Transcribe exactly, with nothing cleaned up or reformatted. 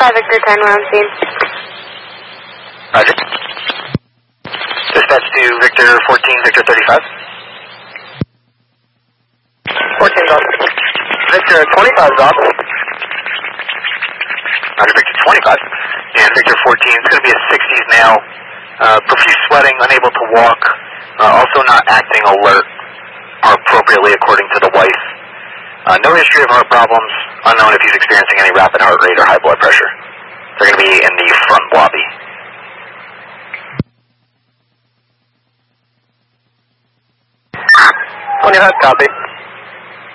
five Victor ten, we're on scene. Roger. Dispatch to Victor fourteen, Victor thirty-five. fourteen is off. Victor twenty-five is off. Roger, Victor twenty-five. And Victor fourteen, it's going to be a sixties now. Uh, profuse sweating, unable to walk, uh, also not acting alert or appropriately according to the wife. Uh, no history of heart problems, unknown if he's experiencing any rapid heart rate or high blood pressure. They're going to be in the front lobby. twenty-five, copy.